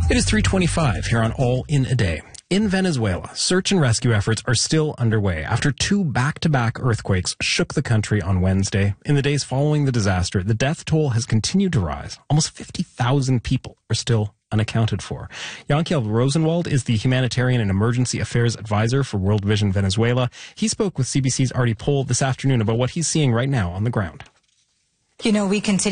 It is 3:25 here on All in a Day. In Venezuela, search and rescue efforts are still underway after two back-to-back earthquakes shook the country on Wednesday. In the days following the disaster, the death toll has continued to rise. Almost 50,000 people are still unaccounted for. Yankiel Rosenwald is the Humanitarian and Emergency Affairs Advisor for World Vision Venezuela. He spoke with CBC's Artie Pohl this afternoon about what he's seeing right now on the ground. We continue